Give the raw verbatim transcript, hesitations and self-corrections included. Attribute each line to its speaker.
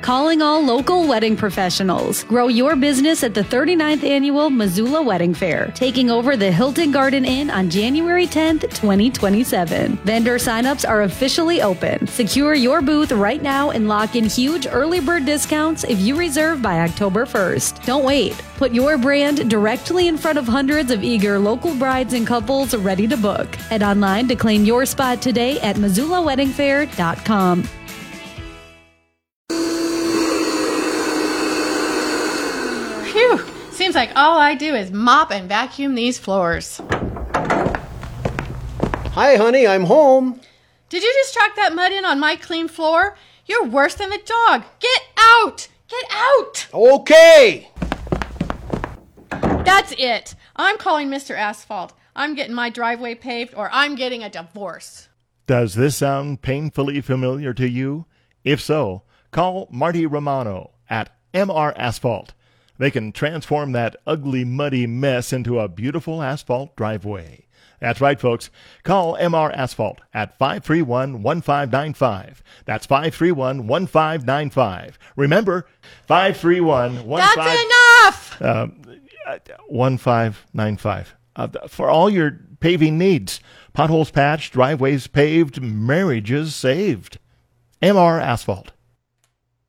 Speaker 1: Calling all local wedding professionals. Grow your business at the thirty-ninth Annual Missoula Wedding Fair, taking over the Hilton Garden Inn on January tenth, twenty twenty-seven. Vendor signups are officially open. Secure your booth right now and lock in huge early bird discounts if you reserve by October first. Don't wait. Put your brand directly in front of hundreds of eager local brides and couples ready to book. Head online to claim your spot today at Missoula Wedding Fair dot com.
Speaker 2: Phew! Seems like all I do is mop and vacuum these floors.
Speaker 3: Hi, honey, I'm home.
Speaker 2: Did you just track that mud in on my clean floor? You're worse than the dog. Get out! Get out!
Speaker 3: Okay!
Speaker 2: That's it. I'm calling Mister Asphalt. I'm getting my driveway paved or I'm getting a divorce.
Speaker 4: Does this sound painfully familiar to you? If so, call Marty Romano at M R Asphalt. They can transform that ugly, muddy mess into a beautiful asphalt driveway. That's right, folks. Call M R Asphalt at five three one, one five nine five. That's five three one, one five nine five. Remember, five three one, one five...
Speaker 2: That's enough!
Speaker 4: Uh, one five nine five. Uh, for all your paving needs. Potholes patched, driveways paved, marriages saved. M R Asphalt.